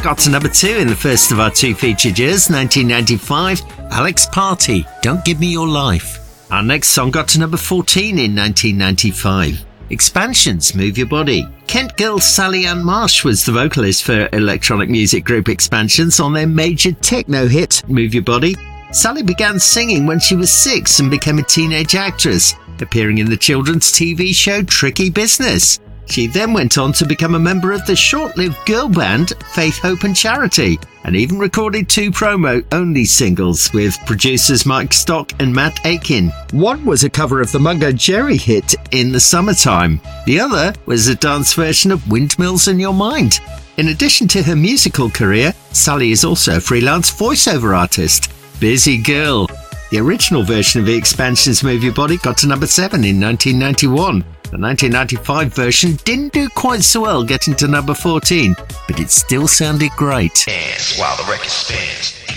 got to number 2 in the first of our 2 featured years, 1995, Alex Party, Don't Give Me Your Life. Our next song got to number 14 in 1995. Expansions, Move Your Body. Kent girl Sally Ann Marsh was the vocalist for electronic music group Expansions on their major techno hit, Move Your Body. Sally began singing when she was 6 and became a teenage actress, appearing in the children's TV show Tricky Business. She then went on to become a member of the short-lived girl band Faith, Hope and Charity, and even recorded 2 promo-only singles with producers Mike Stock and Matt Aiken. One was a cover of the Mungo Jerry hit In the Summertime. The other was a dance version of Windmills in Your Mind. In addition to her musical career, Sally is also a freelance voiceover artist. Busy girl. The original version of the Expansions Move Your Body got to number 7 in 1991. The 1995 version didn't do quite so well, getting to number 14, but it still sounded great. Dance while the record spins.